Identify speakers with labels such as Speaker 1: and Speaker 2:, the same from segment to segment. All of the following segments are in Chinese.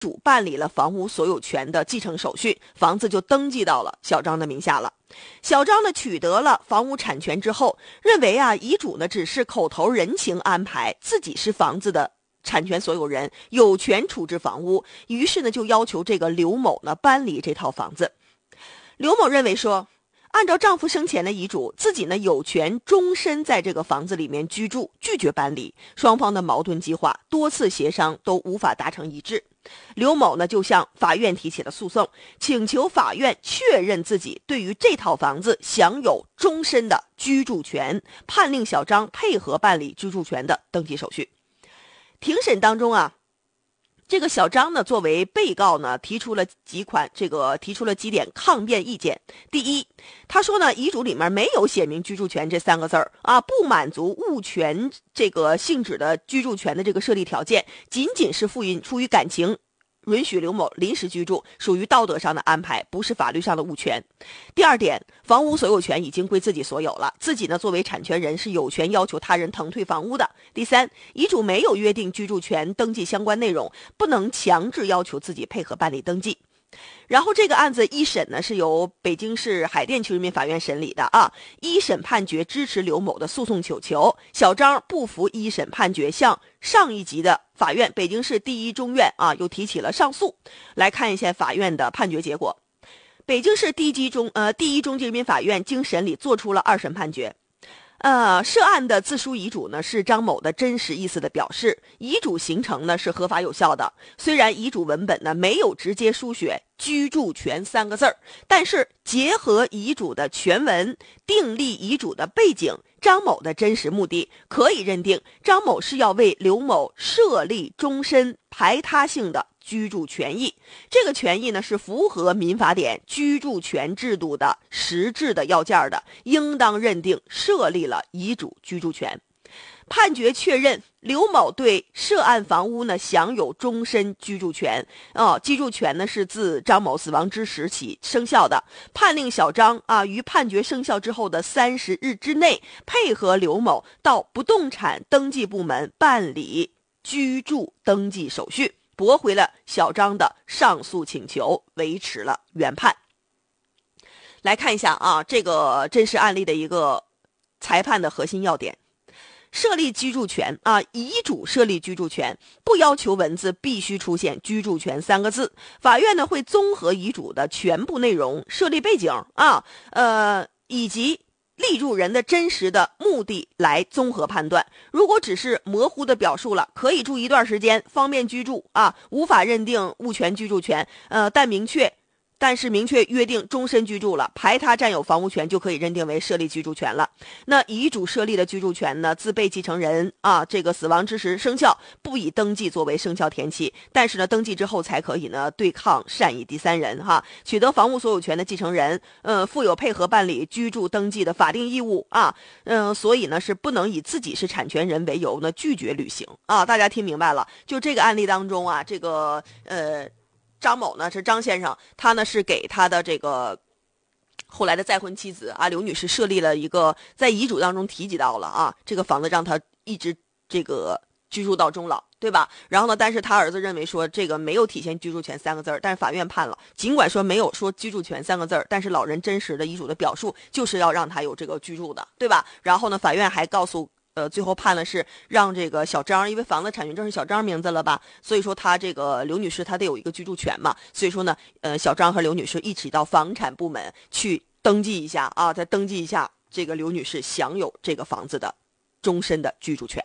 Speaker 1: 主办理了房屋所有权的继承手续，房子就登记到了小张的名下了。小张呢取得了房屋产权之后，认为遗主呢只是口头人情安排，自己是房子的产权所有人，有权处置房屋，于是呢就要求这个刘某呢搬离这套房子。刘某认为说，按照丈夫生前的遗嘱，自己呢有权终身在这个房子里面居住，拒绝搬离。双方的矛盾激化，多次协商都无法达成一致。刘某呢就向法院提起了诉讼，请求法院确认自己对于这套房子享有终身的居住权，判令小张配合办理居住权的登记手续。庭审当中这个小张呢，作为被告呢，提出了几点抗辩意见。第一，他说呢，遗嘱里面没有写明居住权这3个字儿不满足物权这个性质的居住权的这个设立条件，仅仅是出于感情允许刘某临时居住，属于道德上的安排，不是法律上的物权。第二点，房屋所有权已经归自己所有了，自己呢作为产权人是有权要求他人腾退房屋的。第三，遗嘱没有约定居住权登记相关内容，不能强制要求自己配合办理登记。然后这个案子一审呢是由北京市海淀区人民法院审理的一审判决支持刘某的诉讼请求，小张不服一审判决，向上一级的法院北京市第一中院又提起了上诉。来看一下法院的判决结果，北京市第一中级人民法院经审理作出了2审判决。涉案的自书遗嘱呢是张某的真实意思的表示，遗嘱形成呢是合法有效的。虽然遗嘱文本呢没有直接书写居住权3个字儿，但是结合遗嘱的全文，订立遗嘱的背景，张某的真实目的，可以认定张某是要为刘某设立终身排他性的居住权益。这个权益呢是符合民法典居住权制度的实质的要件的，应当认定设立了遗嘱居住权。判决确认刘某对涉案房屋呢享有终身居住权居住权呢是自张某死亡之时起生效的，判令小张于判决生效之后的30日之内，配合刘某到不动产登记部门办理居住登记手续，驳回了小张的上诉请求，维持了原判。来看一下这个真实案例的一个裁判的核心要点。设立居住权遗嘱设立居住权，不要求文字必须出现居住权3个字。法院呢会综合遗嘱的全部内容、设立背景以及立住人的真实的目的来综合判断。如果只是模糊的表述了，可以住一段时间，方便居住无法认定物权居住权但是明确约定终身居住了，排他占有房屋权，就可以认定为设立居住权了。那遗嘱设立的居住权呢，自被继承人这个死亡之时生效，不以登记作为生效天期，但是呢登记之后才可以呢对抗善意第三人取得房屋所有权的继承人负有配合办理居住登记的法定义务所以呢是不能以自己是产权人为由呢拒绝履行大家听明白了？就这个案例当中这个张某呢是张先生，他呢是给他的这个后来的再婚妻子刘女士设立了一个在遗嘱当中提及到了这个房子让他一直这个居住到终老，对吧？然后呢，但是他儿子认为说这个没有体现居住权3个字，但是法院判了，尽管说没有说居住权3个字，但是老人真实的遗嘱的表述就是要让他有这个居住的，对吧？然后呢，法院还告诉最后判了是让这个小张，因为房子产权证是小张名字了吧，所以说他这个刘女士她得有一个居住权嘛，所以说呢小张和刘女士一起到房产部门去登记一下再登记一下这个刘女士享有这个房子的终身的居住权。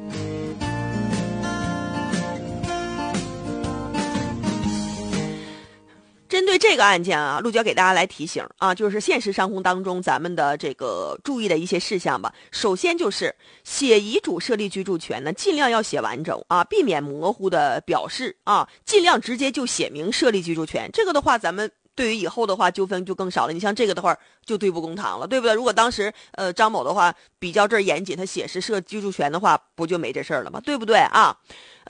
Speaker 1: 针对这个案件陆娇给大家来提醒就是现实生活当中咱们的这个注意的一些事项吧。首先就是写遗嘱设立居住权呢，尽量要写完整避免模糊的表示尽量直接就写明设立居住权。这个的话，咱们对于以后的话纠纷就更少了。你像这个的话就对簿公堂了，对不对？如果当时张某的话比较这儿严谨，他写是设居住权的话，不就没这事儿了吗？对不对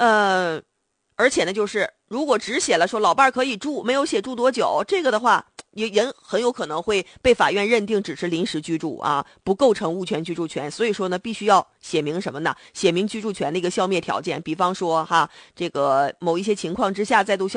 Speaker 1: 而且呢，就是如果只写了说老伴儿可以住，没有写住多久，这个的话人很有可能会被法院认定只是临时居住啊，不构成物权居住权。所以说呢，必须要写明什么呢？写明居住权的一个消灭条件，比方说这个某一些情况之下再度